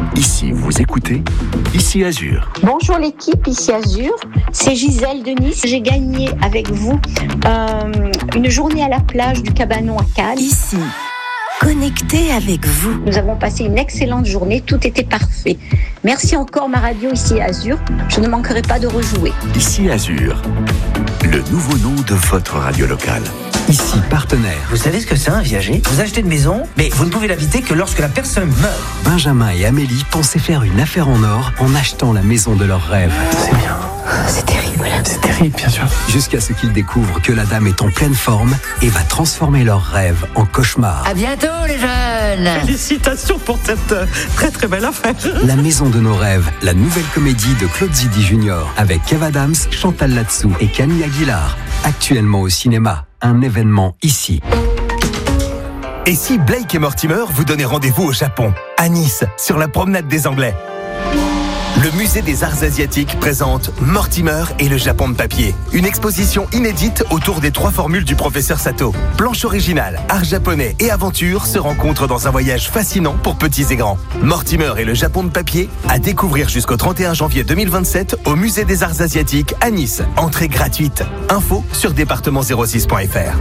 Ici, vous écoutez Ici Azur. Bonjour l'équipe, ici Azur. C'est Gisèle de Nice. J'ai gagné avec vous une journée à la plage du Cabanon à Cannes. Ici, connecté avec vous. Nous avons passé une excellente journée, tout était parfait. Merci encore ma radio ici Azur. Je ne manquerai pas de rejouer. Ici Azur, le nouveau nom de votre radio locale. Ici, partenaire. Vous savez ce que c'est un viager ? Vous achetez une maison, mais vous ne pouvez l'habiter que lorsque la personne meurt. Benjamin et Amélie pensaient faire une affaire en or en achetant la maison de leurs rêves. C'est bien. C'est terrible. C'est terrible, bien sûr. Jusqu'à ce qu'ils découvrent que la dame est en pleine forme et va transformer leurs rêves en cauchemar. À bientôt, les jeunes. Félicitations pour cette très très belle affaire. La maison de nos rêves, la nouvelle comédie de Claude Zidi Jr. avec Kev Adams, Chantal Latsou et Camille Aguilar. Actuellement au cinéma, un événement ici. Et si Blake et Mortimer vous donnaient rendez-vous au Japon, à Nice, sur la promenade des Anglais ? Le musée des arts asiatiques présente Mortimer et le Japon de papier. Une exposition inédite autour des 3 formules du professeur Sato. Planche originale, art japonais et aventure se rencontrent dans un voyage fascinant pour petits et grands. Mortimer et le Japon de papier, à découvrir jusqu'au 31 janvier 2027 au musée des arts asiatiques à Nice. Entrée gratuite. Info sur département06.fr.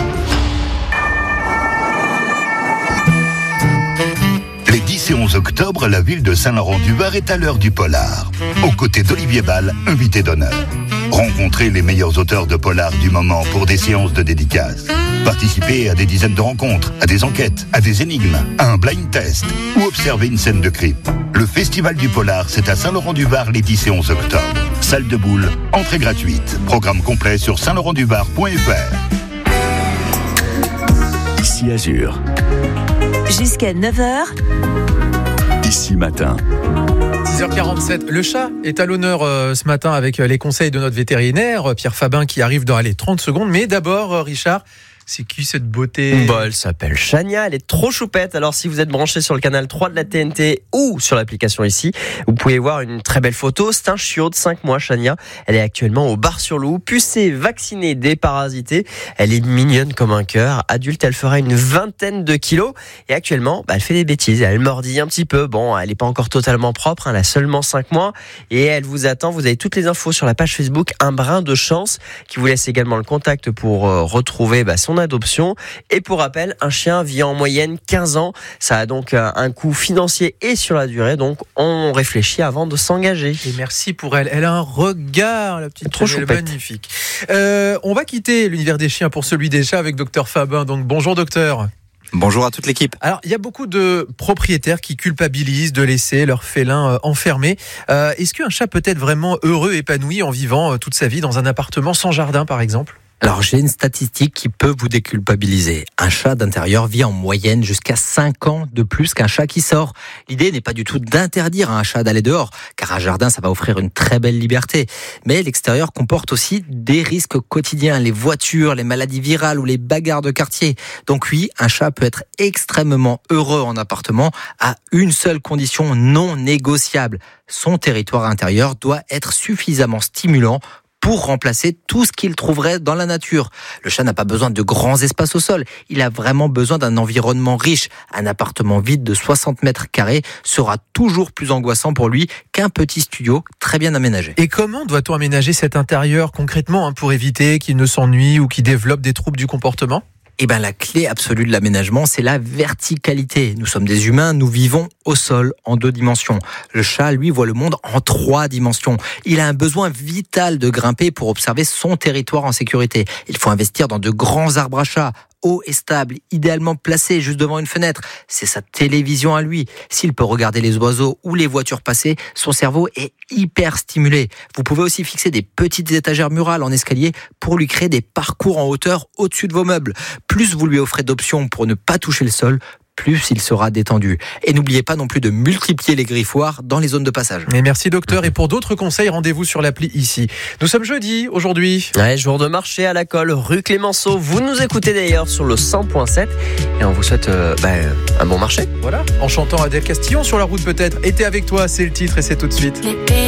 Les 10 et 11 octobre, la ville de Saint-Laurent-du-Var est à l'heure du polar. Aux côtés d'Olivier Ball, invité d'honneur. Rencontrez les meilleurs auteurs de polar du moment pour des séances de dédicaces. Participez à des dizaines de rencontres, à des enquêtes, à des énigmes, à un blind test ou observez une scène de crime. Le Festival du Polar, c'est à Saint-Laurent-du-Var les 10 et 11 octobre. Salle de boule, entrée gratuite. Programme complet sur saintlaurentduvar.fr. Ici Azur. Jusqu'à 9h. Ici Matin. 6h47, le chat est à l'honneur ce matin avec les conseils de notre vétérinaire, Pierre Fabin, qui arrive dans 30 secondes. Mais d'abord, Richard, c'est qui cette beauté ? Elle s'appelle Chania, elle est trop choupette. Alors si vous êtes branché sur le canal 3 de la TNT ou sur l'application ici, vous pouvez voir une très belle photo. C'est un chiot de 5 mois, Chania. Elle est actuellement au Bar-sur-Loup, pucée, vaccinée, déparasitée. Elle est mignonne comme un cœur. Adulte, elle fera une 20aine de kilos. Et actuellement, elle fait des bêtises. Elle mordit un petit peu. Bon, elle n'est pas encore totalement propre. Elle a seulement 5 mois. Et elle vous attend. Vous avez toutes les infos sur la page Facebook Un Brin de Chance, qui vous laisse également le contact pour retrouver son adoption. Et pour rappel, un chien vit en moyenne 15 ans. Ça a donc un coût financier et sur la durée. Donc, on réfléchit avant de s'engager. Et merci pour elle. Elle a un regard, la petite trop elle est magnifique. On va quitter l'univers des chiens pour celui des chats avec Docteur Fabin. Donc, bonjour docteur. Bonjour à toute l'équipe. Alors, il y a beaucoup de propriétaires qui culpabilisent de laisser leur félin enfermé. Est-ce qu'un chat peut être vraiment heureux, épanoui en vivant toute sa vie dans un appartement sans jardin, par exemple ? Alors, j'ai une statistique qui peut vous déculpabiliser. Un chat d'intérieur vit en moyenne jusqu'à 5 ans de plus qu'un chat qui sort. L'idée n'est pas du tout d'interdire à un chat d'aller dehors, car un jardin, ça va offrir une très belle liberté. Mais l'extérieur comporte aussi des risques quotidiens, les voitures, les maladies virales ou les bagarres de quartier. Donc oui, un chat peut être extrêmement heureux en appartement à une seule condition non négociable. Son territoire intérieur doit être suffisamment stimulant pour remplacer tout ce qu'il trouverait dans la nature. Le chat n'a pas besoin de grands espaces au sol. Il a vraiment besoin d'un environnement riche. Un appartement vide de 60 mètres carrés sera toujours plus angoissant pour lui qu'un petit studio très bien aménagé. Et comment doit-on aménager cet intérieur concrètement pour éviter qu'il ne s'ennuie ou qu'il développe des troubles du comportement ? La clé absolue de l'aménagement, c'est la verticalité. Nous sommes des humains, nous vivons au sol en 2 dimensions. Le chat, lui, voit le monde en 3 dimensions. Il a un besoin vital de grimper pour observer son territoire en sécurité. Il faut investir dans de grands arbres à chat, hauts et stables, idéalement placés juste devant une fenêtre. C'est sa télévision à lui. S'il peut regarder les oiseaux ou les voitures passer, son cerveau est hyper stimulé. Vous pouvez aussi fixer des petites étagères murales en escalier pour lui créer des parcours en hauteur au-dessus de vos meubles. Plus vous lui offrez d'options pour ne pas toucher le sol, plus il sera détendu. Et n'oubliez pas non plus de multiplier les griffoirs dans les zones de passage. Et merci docteur. Et pour d'autres conseils, rendez-vous sur l'appli ici. Nous sommes jeudi aujourd'hui. Ouais, jour de marché à la Colle, rue Clémenceau. Vous nous écoutez d'ailleurs sur le 100.7 et on vous souhaite un bon marché. Voilà, en chantant Adèle Castillon sur la route peut-être. Été avec toi, c'est le titre et c'est tout de suite.